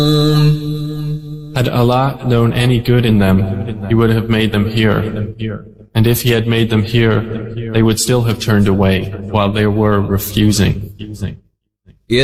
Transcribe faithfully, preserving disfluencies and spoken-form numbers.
Had Allah known any good in them, He would have made them hear. And if He had made them hear, they would still have turned away while they were refusing.